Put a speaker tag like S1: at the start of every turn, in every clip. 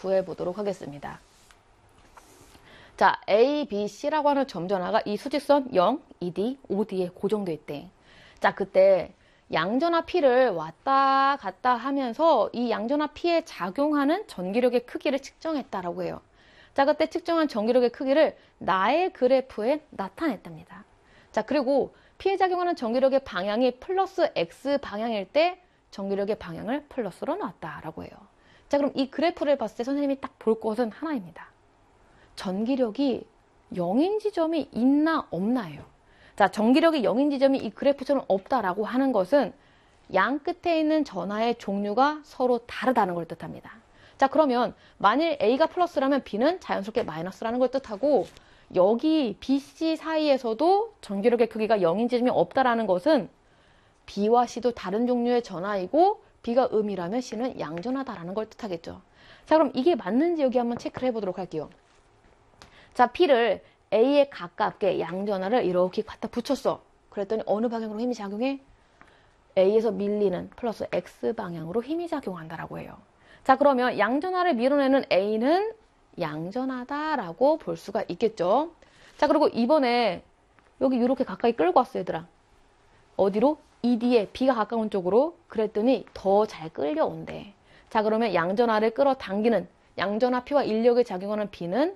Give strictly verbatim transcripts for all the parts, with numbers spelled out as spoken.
S1: 구해보도록 하겠습니다. 자, A, B, C라고 하는 점전화가 이 수직선 영, 이 디, 오 디에 고정돼 있대. 자, 그때 양전화 P를 왔다 갔다 하면서 이 양전화 P에 작용하는 전기력의 크기를 측정했다라고 해요. 자, 그때 측정한 전기력의 크기를 나의 그래프에 나타냈답니다. 자, 그리고 P에 작용하는 전기력의 방향이 플러스 X 방향일 때 전기력의 방향을 플러스로 놨다라고 해요. 자, 그럼 이 그래프를 봤을 때 선생님이 딱 볼 것은 하나입니다. 전기력이 영인 지점이 있나 없나예요. 자, 전기력이 영인 지점이 이 그래프처럼 없다라고 하는 것은 양 끝에 있는 전하의 종류가 서로 다르다는 걸 뜻합니다. 자, 그러면 만일 A가 플러스라면 B는 자연스럽게 마이너스라는 걸 뜻하고 여기 B, C 사이에서도 전기력의 크기가 영인 지점이 없다라는 것은 B와 C도 다른 종류의 전하이고 B가 음이라면 C는 양전하다라는 걸 뜻하겠죠. 자, 그럼 이게 맞는지 여기 한번 체크를 해보도록 할게요. 자, P를 A에 가깝게 양전하를 이렇게 갖다 붙였어. 그랬더니 어느 방향으로 힘이 작용해? A에서 밀리는 플러스 X 방향으로 힘이 작용한다라고 해요. 자, 그러면 양전하를 밀어내는 A는 양전하다라고 볼 수가 있겠죠. 자, 그리고 이번에 여기 이렇게 가까이 끌고 왔어, 얘들아. 어디로? 이 디에 B가 가까운 쪽으로. 그랬더니 더 잘 끌려온대. 자, 그러면 양전하를 끌어당기는 양전하 P와 인력에 작용하는 B는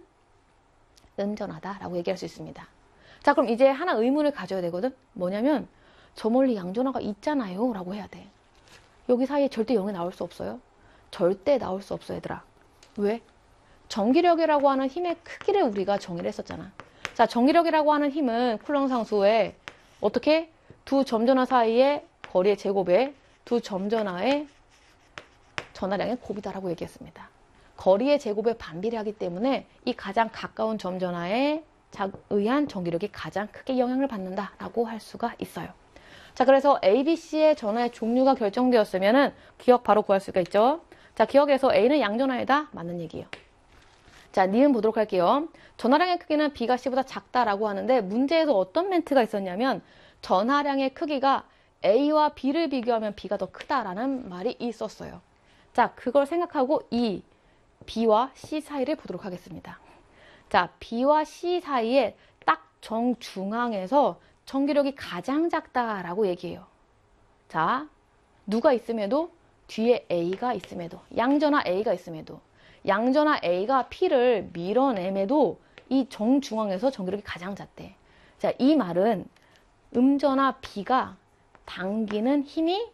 S1: 음전하다라고 얘기할 수 있습니다. 자, 그럼 이제 하나 의문을 가져야 되거든. 뭐냐면 저 멀리 양전하가 있잖아요 라고 해야 돼. 여기 사이에 절대 영이 나올 수 없어요. 절대 나올 수 없어, 얘들아. 왜? 전기력이라고 하는 힘의 크기를 우리가 정의를 했었잖아. 자, 전기력이라고 하는 힘은 쿨렁 상수에 어떻게? 두 점전하 사이의 거리의 제곱에 두 점전하의 전하량의 곱이다라고 얘기했습니다. 거리의 제곱에 반비례하기 때문에 이 가장 가까운 점전하에 의한 전기력이 가장 크게 영향을 받는다라고 할 수가 있어요. 자, 그래서 A, B, C의 전하의 종류가 결정되었으면은 기억 바로 구할 수가 있죠. 자, 기억에서 A는 양전하이다. 맞는 얘기예요. 자, 니은 보도록 할게요. 전하량의 크기는 B가 C보다 작다라고 하는데 문제에서 어떤 멘트가 있었냐면 전하량의 크기가 A와 B를 비교하면 B가 더 크다라는 말이 있었어요. 자, 그걸 생각하고 이 B와 C 사이를 보도록 하겠습니다. 자, B와 C 사이에 딱 정중앙에서 전기력이 가장 작다라고 얘기해요. 자, 누가 있음에도 뒤에 A가 있음에도 양전하 A가 있음에도 양전하 A가 P를 밀어냄에도 이 정중앙에서 전기력이 가장 작대. 자, 이 말은 음전하 B가 당기는 힘이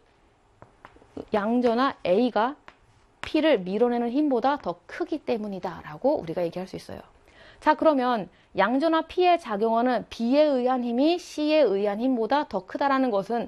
S1: 양전하 A가 P를 밀어내는 힘보다 더 크기 때문이다 라고 우리가 얘기할 수 있어요. 자, 그러면 양전하 P에 작용하는 B에 의한 힘이 C에 의한 힘보다 더 크다라는 것은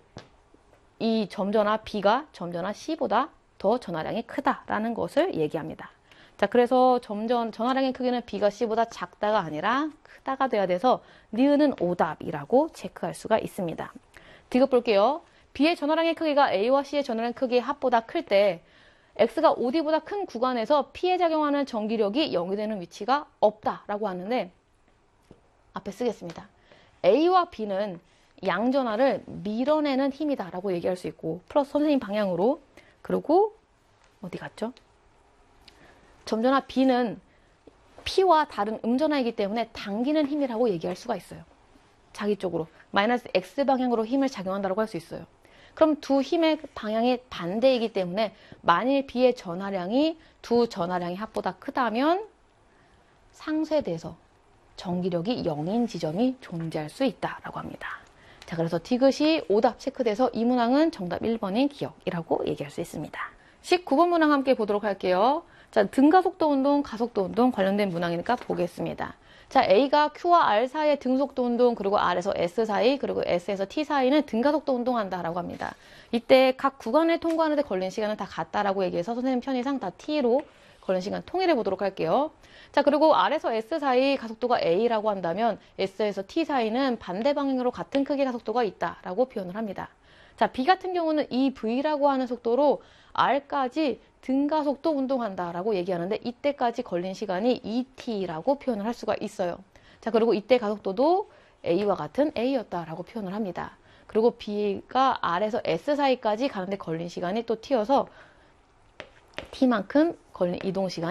S1: 이 점전하 B가 점전하 C보다 더 전하량이 크다라는 것을 얘기합니다. 자, 그래서 점전 전하량의 크기는 B가 C보다 작다가 아니라 크다가 돼야 돼서 니은은 오답이라고 체크할 수가 있습니다. 디귿 볼게요. B의 전하량의 크기가 A와 C의 전하량 크기의 합보다 클 때 X가 오 디보다 큰 구간에서 P에 작용하는 전기력이 영이 되는 위치가 없다라고 하는데 앞에 쓰겠습니다. A와 B는 양전하를 밀어내는 힘이다라고 얘기할 수 있고 플러스 선생님 방향으로 그리고 어디 갔죠? 점전하 B는 P와 다른 음전하이기 때문에 당기는 힘이라고 얘기할 수가 있어요. 자기 쪽으로 마이너스 X 방향으로 힘을 작용한다고 할 수 있어요. 그럼 두 힘의 방향이 반대이기 때문에 만일 B의 전하량이 두 전하량의 합보다 크다면 상쇄돼서 전기력이 영인 지점이 존재할 수 있다라고 합니다. 자, 그래서 디귿이 오답 체크돼서 이 문항은 정답 일 번인 기억이라고 얘기할 수 있습니다. 십구 번 문항 함께 보도록 할게요. 자, 등가속도 운동, 가속도 운동 관련된 문항이니까 보겠습니다. 자, A가 Q와 R 사이의 등속도 운동, 그리고 R에서 S 사이, 그리고 S에서 T 사이는 등가속도 운동한다라고 합니다. 이때 각 구간을 통과하는데 걸린 시간은 다 같다라고 얘기해서 선생님 편의상 다 T로 걸린 시간 통일해 보도록 할게요. 자, 그리고 R에서 S 사이 가속도가 A라고 한다면 S에서 T 사이는 반대 방향으로 같은 크기의 가속도가 있다라고 표현을 합니다. 자, B 같은 경우는 이 V라고 하는 속도로 R까지 등가속도 운동한다라고 얘기하는데 이때까지 걸린 시간이 이 티라고 표현을 할 수가 있어요. 자, 그리고 이때 가속도도 A와 같은 A였다라고 표현을 합니다. 그리고 B가 R에서 S 사이까지 가는데 걸린 시간이 또 T여서 T만큼 걸린 이동 시간이